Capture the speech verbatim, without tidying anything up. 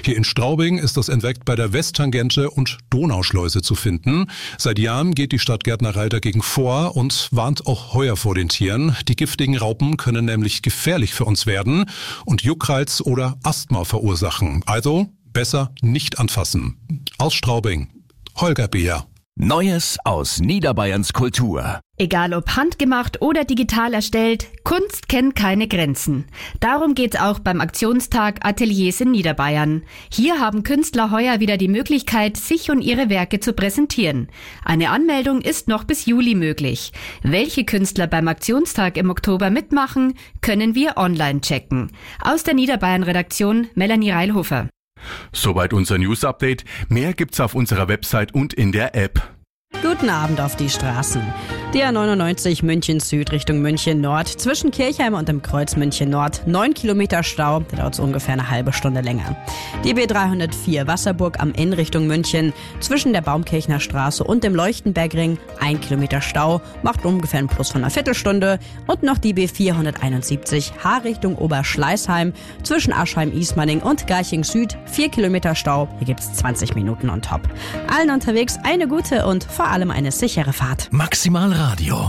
Hier in Straubing ist das entweckt bei der Westtangente und Donauschleuse zu finden. Seit Jahren geht die Stadtgärtnerei dagegen vor und warnt auch heuer vor den Tieren. Die giftigen Raupen können nämlich gefährlich für uns werden und Juckreiz oder Asthma verursachen. Also besser nicht anfassen. Aus Straubing, Holger Beer. Neues aus Niederbayerns Kultur. Egal ob handgemacht oder digital erstellt, Kunst kennt keine Grenzen. Darum geht's auch beim Aktionstag Ateliers in Niederbayern. Hier haben Künstler heuer wieder die Möglichkeit, sich und ihre Werke zu präsentieren. Eine Anmeldung ist noch bis Juli möglich. Welche Künstler beim Aktionstag im Oktober mitmachen, können wir online checken. Aus der Niederbayern-Redaktion Melanie Reilhofer. Soweit unser News-Update. Mehr gibt's auf unserer Website und in der App. Guten Abend auf die Straßen. Die A neunundneunzig München Süd Richtung München Nord, zwischen Kirchheim und dem Kreuz München Nord, neun Kilometer Stau, da dauert es ungefähr eine halbe Stunde länger. Die B dreihundertvier Wasserburg am Inn Richtung München, zwischen der Baumkirchner Straße und dem Leuchtenbergring, ein Kilometer Stau, macht ungefähr einen Plus von einer Viertelstunde. Und noch die B vierhunderteinundsiebzig H Richtung Oberschleißheim, zwischen Aschheim-Ismaning und Garching Süd, vier Kilometer Stau, hier gibt's zwanzig Minuten on top. Allen unterwegs eine gute und vor allem eine sichere Fahrt. Maximal Radio.